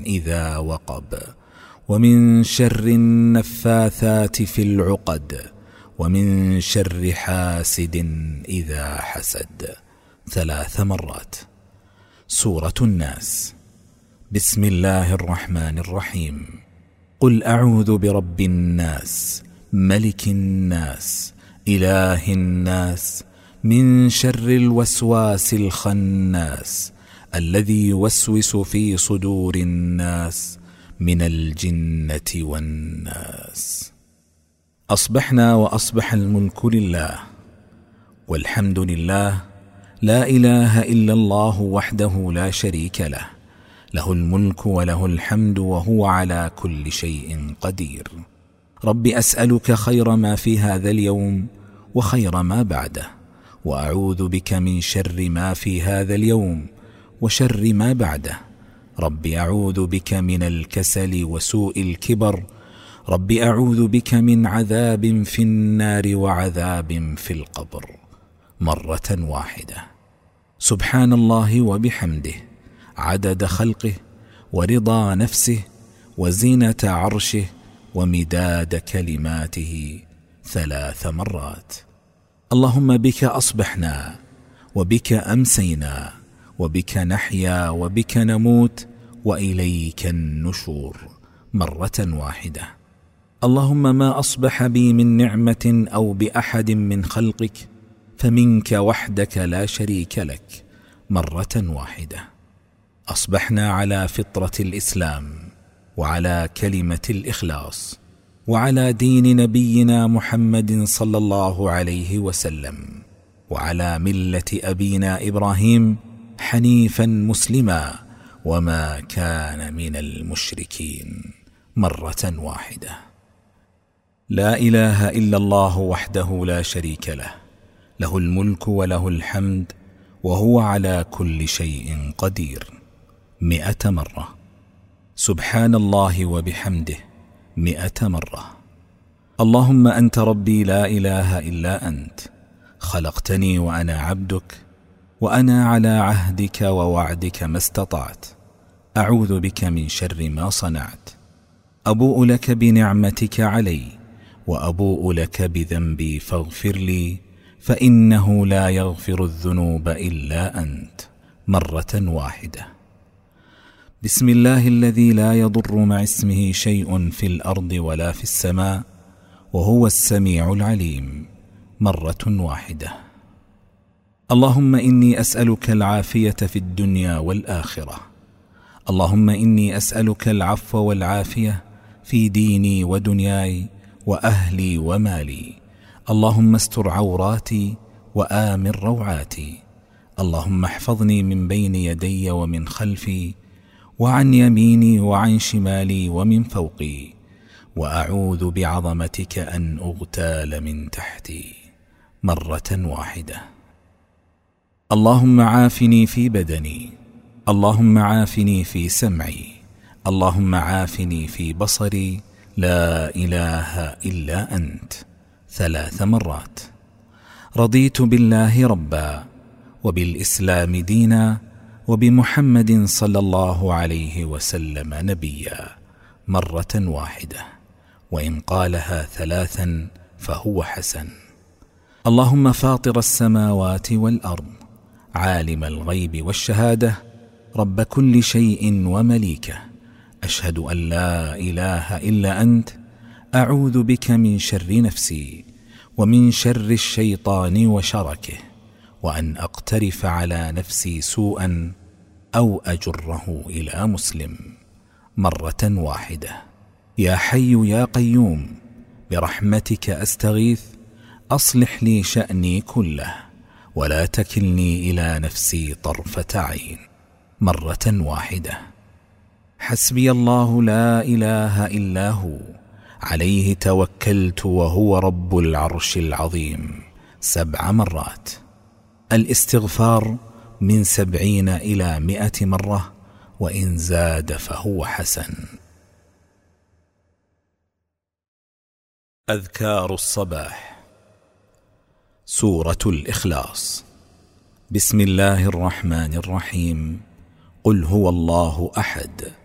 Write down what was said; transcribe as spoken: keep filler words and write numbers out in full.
إذا وقب، ومن شر النفاثات في العقد، ومن شر حاسد إذا حسد. ثلاث مرات. سورة الناس. بسم الله الرحمن الرحيم. قل أعوذ برب الناس، ملك الناس، إله الناس، من شر الوسواس الخناس، الذي يوسوس في صدور الناس من الجنة والناس. أصبحنا وأصبح الملك لله، والحمد لله، لا إله إلا الله وحده لا شريك له، له الملك وله الحمد وهو على كل شيء قدير. رب أسألك خير ما في هذا اليوم وخير ما بعده، وأعوذ بك من شر ما في هذا اليوم وشر ما بعده. رب أعوذ بك من الكسل وسوء الكبر. رب أعوذ بك من عذاب في النار وعذاب في القبر. مرة واحدة. سبحان الله وبحمده، عدد خلقه ورضا نفسه وزينة عرشه ومداد كلماته، ثلاث مرات. اللهم بك أصبحنا، وبك أمسينا، وبك نحيا، وبك نموت، وإليك النشور. مرة واحدة. اللهم ما أصبح بي من نعمة أو بأحد من خلقك فمنك وحدك لا شريك لك. مرة واحدة. أصبحنا على فطرة الإسلام، وعلى كلمة الإخلاص، وعلى دين نبينا محمد صلى الله عليه وسلم، وعلى ملة أبينا إبراهيم حنيفا مسلما، وما كان من المشركين. مرة واحدة. لا إله إلا الله وحده لا شريك له، له الملك وله الحمد وهو على كل شيء قدير. مئة مرة. سبحان الله وبحمده، مئة مرة. اللهم أنت ربي لا إله إلا أنت، خلقتني وأنا عبدك، وأنا على عهدك ووعدك ما استطعت. أعوذ بك من شر ما صنعت. أبوء لك بنعمتك علي، وأبوء لك بذنبي فاغفر لي، فإنه لا يغفر الذنوب إلا أنت. مرة واحدة. بسم الله الذي لا يضر مع اسمه شيء في الأرض ولا في السماء، وهو السميع العليم. مرة واحدة. اللهم إني أسألك العافية في الدنيا والآخرة. اللهم إني أسألك العفو والعافية في ديني ودنياي وأهلي ومالي. اللهم استر عوراتي وآمن روعاتي. اللهم احفظني من بين يدي ومن خلفي، وعن يميني وعن شمالي ومن فوقي، وأعوذ بعظمتك أن أغتال من تحتي. مرة واحدة. اللهم عافني في بدني، اللهم عافني في سمعي، اللهم عافني في بصري، لا إله إلا أنت. ثلاث مرات. رضيت بالله ربا، وبالإسلام دينا، وبمحمد صلى الله عليه وسلم نبيا. مرة واحدة، وإن قالها ثلاثا فهو حسن. اللهم فاطر السماوات والأرض، عالم الغيب والشهادة، رب كل شيء ومليكه، أشهد أن لا إله إلا أنت. أعوذ بك من شر نفسي، ومن شر الشيطان وشركه، وأن أقترف على نفسي سوءا أو أجره إلى مسلم. مرة واحدة. يا حي يا قيوم، برحمتك أستغيث، أصلح لي شأني كله، ولا تكلني إلى نفسي طرفة عين. مرة واحدة. حسبي الله لا إله إلا هو، عليه توكلت وهو رب العرش العظيم. سبع مرات. الاستغفار من سبعين إلى مئة مرة، وإن زاد فهو حسن. أذكار الصباح. سورة الإخلاص. بسم الله الرحمن الرحيم. قل هو الله أحد،